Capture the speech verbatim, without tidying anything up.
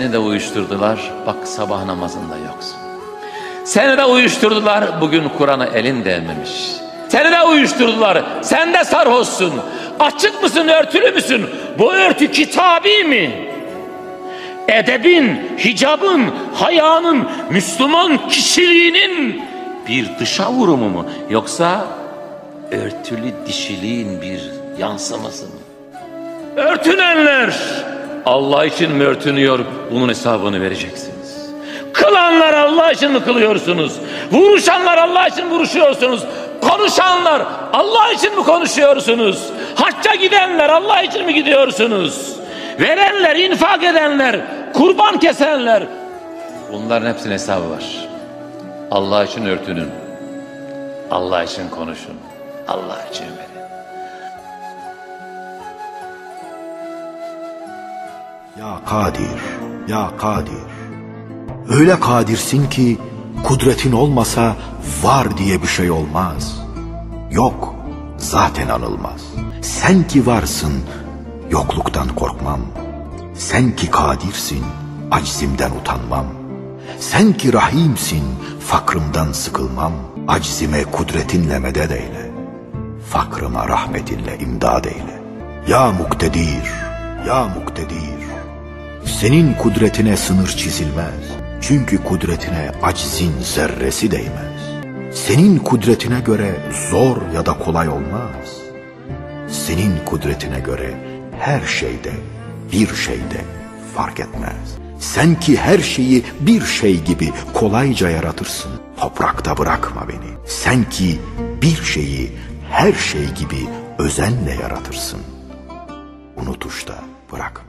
Seni de uyuşturdular, bak sabah namazında yoksun. Seni de uyuşturdular, bugün Kur'an'ı elin değmemiş. Seni de uyuşturdular, sen de sarhoşsun. Açık mısın, örtülü müsün? Bu örtü kitabi mi? Edebin, hicabın, hayanın, Müslüman kişiliğinin bir dışa vurumu mu? Yoksa örtülü dişiliğin bir yansıması mı? Örtünenler Allah için mi örtünüyor? Bunun hesabını vereceksiniz. Kılanlar Allah için mi kılıyorsunuz? Vuruşanlar Allah için mi vuruşuyorsunuz? Konuşanlar Allah için mi konuşuyorsunuz? Hacca gidenler Allah için mi gidiyorsunuz? Verenler, infak edenler, kurban kesenler, bunların hepsinin hesabı var. Allah için örtünün, Allah için konuşun, Allah için verin. Ya Kadir, ya Kadir, öyle kadirsin ki kudretin olmasa var diye bir şey olmaz. Yok, zaten anılmaz. Sen ki varsın, yokluktan korkmam. Sen ki kadirsin, aczimden utanmam. Sen ki rahimsin, fakrımdan sıkılmam. Aczime kudretinle medet eyle, fakrıma rahmetinle imdad eyle. Ya muktedir, ya muktedir, senin kudretine sınır çizilmez. Çünkü kudretine aczin zerresi değmez. Senin kudretine göre zor ya da kolay olmaz. Senin kudretine göre her şeyde, bir şeyde fark etmez. Sen ki her şeyi bir şey gibi kolayca yaratırsın. Toprakta bırakma beni. Sen ki bir şeyi her şey gibi özenle yaratırsın. Unutuşta bırakma.